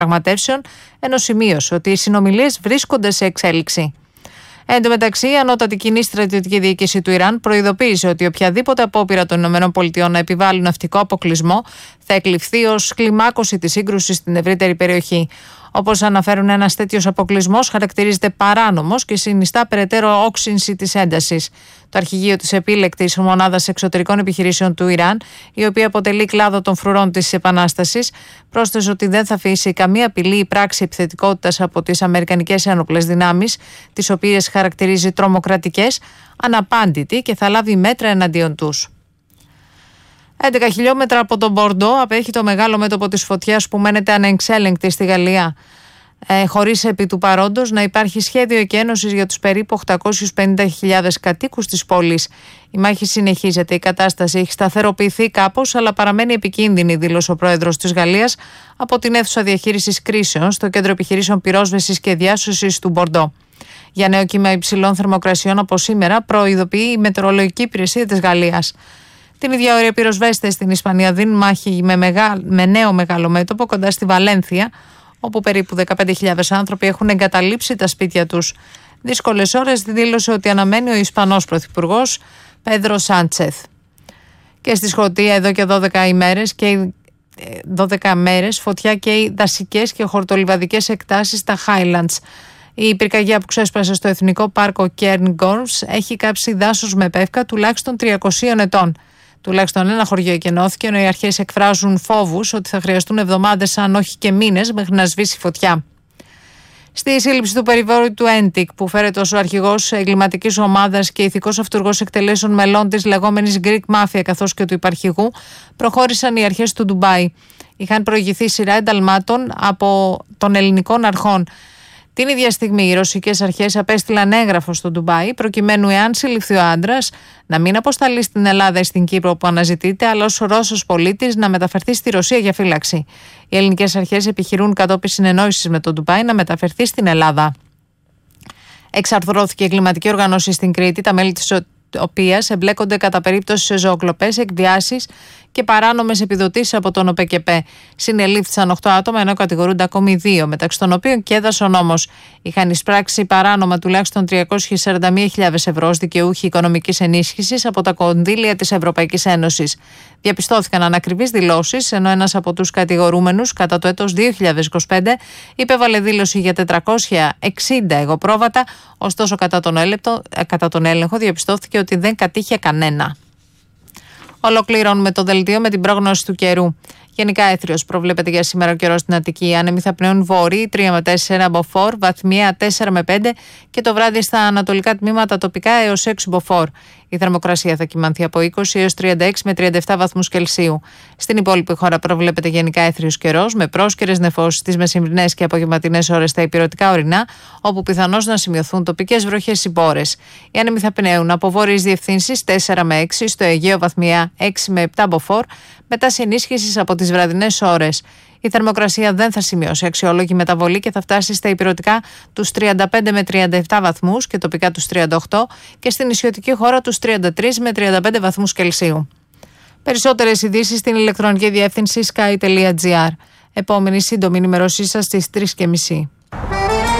διαπραγματεύσεων, ενώ σημείωσε ότι οι συνομιλίες βρίσκονται σε εξέλιξη. Εν τω μεταξύ, η ανώτατη κοινή στρατιωτική διοίκηση του Ιράν προειδοποίησε ότι οποιαδήποτε απόπειρα των ΗΠΑ να επιβάλλουν ναυτικό αποκλεισμό θα εκλειφθεί ως κλιμάκωση της σύγκρουσης στην ευρύτερη περιοχή. Όπως αναφέρουν, ένας τέτοιος αποκλεισμός χαρακτηρίζεται παράνομος και συνιστά περαιτέρω όξυνση της έντασης. Το αρχηγείο της επίλεκτης μονάδας εξωτερικών επιχειρήσεων του Ιράν, η οποία αποτελεί κλάδο των φρουρών της Επανάστασης, πρόσθεσε ότι δεν θα αφήσει καμία απειλή ή πράξη επιθετικότητας από τις αμερικανικές ένοπλες δυνάμεις, τις οποίες χαρακτηρίζει τρομοκρατικές, αναπάντητη και θα λάβει μέτρα εναντίον τους. 11 χιλιόμετρα από τον Μπορντό απέχει το μεγάλο μέτωπο της φωτιάς που μένεται ανεξέλεγκτη στη Γαλλία, χωρίς επί του παρόντος να υπάρχει σχέδιο εκένωσης για τους περίπου 850.000 κατοίκους της πόλης. Η μάχη συνεχίζεται, η κατάσταση έχει σταθεροποιηθεί κάπως, αλλά παραμένει επικίνδυνη, δήλωσε ο πρόεδρος της Γαλλίας από την αίθουσα διαχείρισης κρίσεων στο κέντρο επιχειρήσεων πυρόσβεσης και διάσωσης του Μπορντό. Για νέο κύμα υψηλών θερμοκρασιών από σήμερα προειδοποιεί η Μετεωρολογική Υπηρεσία της Γαλλίας. Την ίδια ώρα οι πυροσβέστες στην Ισπανία δίνουν μάχη με νέο μεγάλο μέτωπο κοντά στη Βαλένθια, όπου περίπου 15.000 άνθρωποι έχουν εγκαταλείψει τα σπίτια τους. Δύσκολες ώρες, δήλωσε ότι αναμένει ο Ισπανός Πρωθυπουργός Πέδρο Σάντσεθ. Και στη Σκωτία εδώ και 12 μέρες φωτιά καίει δασικές και χορτολιβαδικές εκτάσεις στα Highlands. Η πυρκαγιά που ξέσπασε στο Εθνικό Πάρκο Cairngorms έχει κάψει δάσος με πεύκα τουλάχιστον 300 ετών. Τουλάχιστον ένα χωριό εκενώθηκε, ενώ οι αρχές εκφράζουν φόβους ότι θα χρειαστούν εβδομάδες, αν όχι και μήνες, μέχρι να σβήσει φωτιά. Στη σύλληψη του περιβόητου του Έντικ, που φέρεται ως ο αρχηγός εγκληματικής ομάδας και ηθικός αυτούργος εκτελέσεων μελών της λεγόμενης Greek Mafia καθώς και του υπαρχηγού, προχώρησαν οι αρχές του Ντουμπάι. Είχαν προηγηθεί σειρά ενταλμάτων από των ελληνικών αρχών. Την ίδια στιγμή, οι ρωσικές αρχές απέστειλαν έγγραφο στο Ντουμπάι, προκειμένου, εάν συλληφθεί ο άντρας, να μην αποσταλεί στην Ελλάδα ή στην Κύπρο που αναζητείται, αλλά ως Ρώσος πολίτης να μεταφερθεί στη Ρωσία για φύλαξη. Οι ελληνικές αρχές επιχειρούν κατόπιν συνεννόησης με το Ντουμπάι να μεταφερθεί στην Ελλάδα. Εξαρθρώθηκε η εγκληματική οργάνωση στην Κρήτη, τα μέλη της οποίας εμπλέκονται κατά περίπτωση σε ζωοκλοπές, εκβιάσεις και παράνομες επιδοτήσεις από τον ΟΠΕΚΕΠΕ. Συνελήφθησαν 8 άτομα, ενώ κατηγορούνται ακόμη 2, μεταξύ των οποίων και έδασε ο νόμος. Είχαν εισπράξει παράνομα τουλάχιστον 341.000 ευρώ ως δικαιούχοι οικονομικής ενίσχυσης από τα κονδύλια της Ευρωπαϊκής Ένωσης. Διαπιστώθηκαν ανακριβείς δηλώσεις, ενώ ένας από τους κατηγορούμενους κατά το έτος 2025 υπέβαλε δήλωση για 460 εγωπρόβατα, ωστόσο κατά τον έλεγχο διαπιστώθηκε ότι δεν κατήχε κανένα. Ολοκληρώνουμε το δελτίο με την πρόγνωση του καιρού. Γενικά έθριος προβλέπεται για σήμερα ο καιρός στην Αττική. Άνεμοι θα πνέουν βορρή 3 με 4 μποφόρ, βαθμία 4 με 5 και το βράδυ στα ανατολικά τμήματα τοπικά έως 6 μποφόρ. Η θερμοκρασία θα κυμανθεί από 20 έως 36 με 37 βαθμούς Κελσίου. Στην υπόλοιπη χώρα προβλέπεται γενικά έθριος καιρός με πρόσκαιρες νεφώσεις τις μεσημβρινές και απογευματινές ώρες στα ηπειρωτικά ορεινά, όπου πιθανώς να σημειωθούν τοπικές βροχές ή μπόρες. Οι άνεμοι θα πνέουν από βόρειες διευθύνσεις 4 με 6, στο Αιγαίο βαθμία 6 με 7 μποφόρ, μετά ενίσχυση από τις βραδινές ώρες. Η θερμοκρασία δεν θα σημειώσει αξιόλογη μεταβολή και θα φτάσει στα ηπειρωτικά τους 35 με 37 βαθμούς και τοπικά τους 38 και στην νησιωτική χώρα τους 33 με 35 βαθμούς Κελσίου. Περισσότερες ειδήσεις στην ηλεκτρονική διεύθυνση sky.gr. Επόμενη σύντομη ενημέρωσή σας στις 3:30.